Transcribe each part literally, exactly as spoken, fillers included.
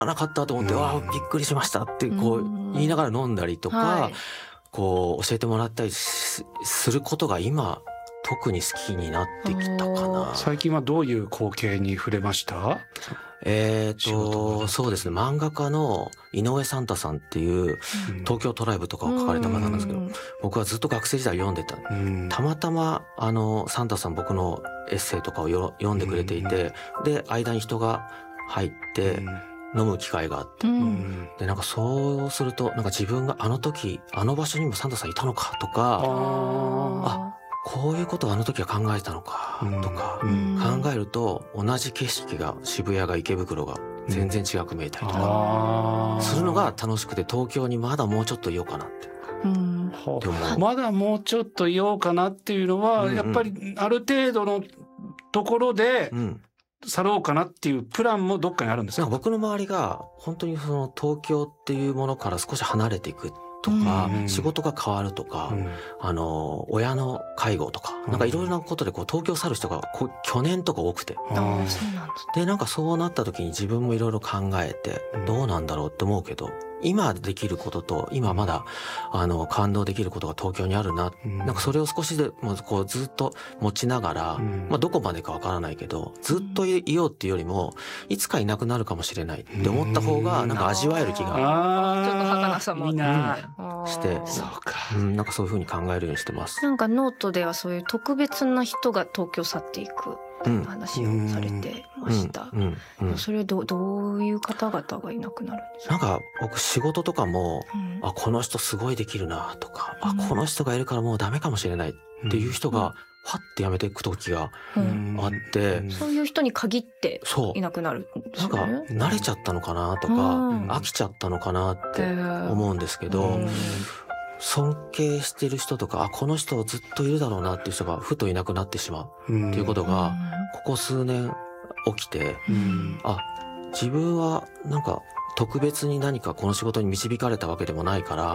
らなかったと思って、うん、わあびっくりしましたってこう言いながら飲んだりとか、はい、こう教えてもらったりすることが今特に好きになってきたかな。 最近はどういう光景に触れました？ えーとそうですね、漫画家の井上サンタさんっていう東京トライブとかを書かれた方なんですけど、うん、僕はずっと学生時代読んでた、うん、たまたまあのサンタさん僕のエッセイとかをよ読んでくれていて、うん、で間に人が入って飲む機会があって、うん、でなんかそうするとなんか自分があの時あの場所にもサンタさんいたのかとか、あこういうことをあの時は考えたのかとか、うん、考えると同じ景色が渋谷が池袋が全然違く見えたりとかするのが楽しくて、東京にまだもうちょっといようかなって、うん、 でもまだもうちょっといようかなっていうのは、うんうん、やっぱりある程度のところで、うん去ろうかなっていうプランもどっかにあるんですか？ 僕の周りが本当にその東京っていうものから少し離れていくとか、うん、仕事が変わるとか、うん、あの親の介護とか、うん、なんかいろいろなことでこう東京を去る人がこう去年とか多くて、 うん、あそうなんです。 でなんかそうなった時に自分もいろいろ考えて、うん、どうなんだろうって思うけど、今できることと今まだあの感動できることが東京にあるな、うん、なんかそれを少しでもこうずっと持ちながら、うん、まあどこまでかわからないけどずっといようっていうよりもいつかいなくなるかもしれないって思った方がなんか味わえる気が、うん、 ちょっと儚さもして、そうか、うん、なんかそういう風に考えるようにしてます。 なんかノートではそういう特別な人が東京去っていく話をされてました。うんうんうんうん、それは ど, どういう方々がいなくなるんですか？ なんか僕仕事とかも、うん、あこの人すごいできるなとか、うん、あこの人がいるからもうダメかもしれないっていう人が、うん、はってやめていく時があって、 うん、そういう人に限っていなくなるんですね。なんか慣れちゃったのかなとか、うん、飽きちゃったのかなって思うんですけど、うん尊敬してる人とか、あ、この人ずっといるだろうなっていう人がふといなくなってしまうっていうことが、ここ数年起きて、うん、あ、自分はなんか特別に何かこの仕事に導かれたわけでもないから、うん、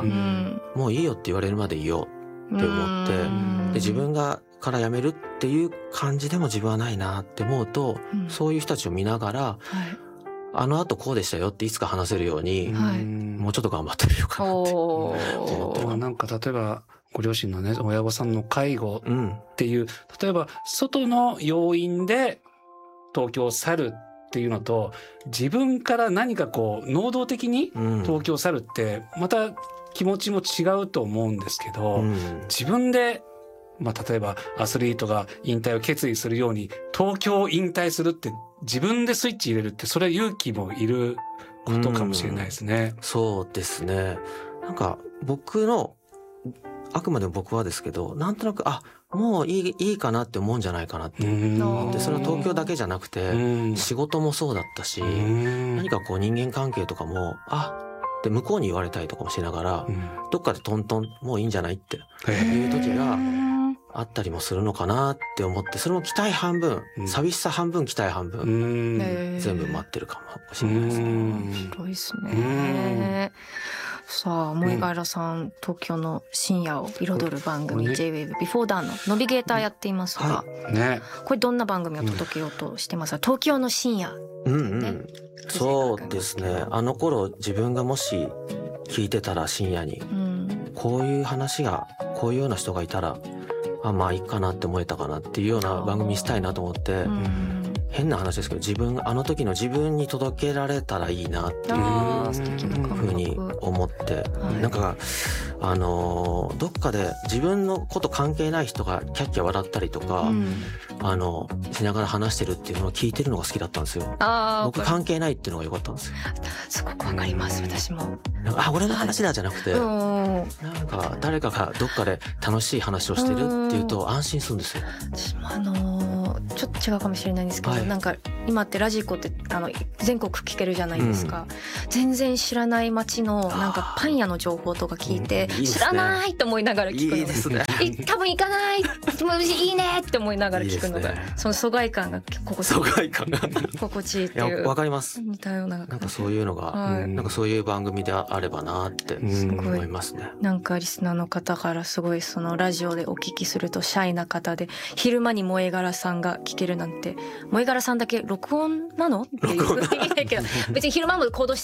もういいよって言われるまでいいよって思って、で自分がから辞めるっていう感じでも自分はないなって思うと、うん、そういう人たちを見ながら、はいあの後こうでしたよっていつか話せるように、はい、もうちょっと頑張ってみようかなって。 でもなんか例えばご両親のね親御さんの介護っていう、うん、例えば外の要因で東京を去るっていうのと自分から何かこう能動的に東京を去るってまた気持ちも違うと思うんですけど、うん、自分でまあ、例えばアスリートが引退を決意するように東京を引退するって自分でスイッチ入れるってそれは勇気もいることかもしれないですね。 うん、そうですね。なんか僕のあくまでも僕はですけどなんとなくあもういい、いいかなって思うんじゃないかなって。でそれは東京だけじゃなくて仕事もそうだったし何かこう人間関係とかもあで向こうに言われたりとかもしながら、うん、どっかでトントンもういいんじゃないっていう時があったりもするのかなって思って、それも期待半分、うん、寂しさ半分期待半分全部待ってるかもしれないですね。 面白いですね。さあ森原さん、東京の深夜を彩る番組 ジェイウェーブ Before Dawn のナビゲーターやっていますが、はいね、これどんな番組を届けようとしてますか？東京の深夜、ね、うんうん、 そうですね。あの頃自分がもし聞いてたら深夜に、うん、こういう話がこういうような人がいたらあまあいいかなって思えたかなっていうような番組にしたいなと思って、うん、変な話ですけど自分あの時の自分に届けられたらいいなっていうふうに思って、はい、なんかあのどっかで自分のこと関係ない人がキャッキャ笑ったりとか、うん、あのしながら話してるっていうのを聞いてるのが好きだったんですよ。あ僕関係ないっていうのが良かったんですよ。 すごくわかります、うん、私も。 あ俺の話だじゃなくて、うん、なんか誰かがどっかで楽しい話をしてるっていうと安心するんですよ。 私もあのー、ちょっと違うかもしれないんですけど、はい、なんか今ってラジコってあの全国聞けるじゃないですか、うん、全然知らない街のなんかパン屋の情報とか聞いて、うんいいね、知らないと思いながら聞くの。いいですね。多分行かないいいねって思いながら聞くのがいい、ね、その疎外感が心地いい。 疎外感が心地いいっていう。 いやわかります。 似たようななんかそういうのが、はい、なんかそういう番組であればなって思いますね。 なんかリスナーの方からすごいそのラジオでお聞きするとシャイな方で昼間に萌え柄さんが聞けるなんて、萌え柄さんだけ録録音なのっていう意味だけど別に昼間も行動して